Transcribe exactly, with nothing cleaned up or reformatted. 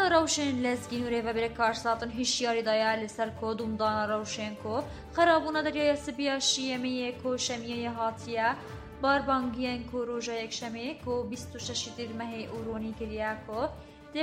روشن لسگین و ریوه بره کارساتن هشیاری دایا لسر کو دومدانا روشن کو خرابونا دریای سبیا شیمیه کو شمیه هاتیه باربانگیان کو روژا یک شمیه کو بیست و شش دیر مهی اورونی کریا کو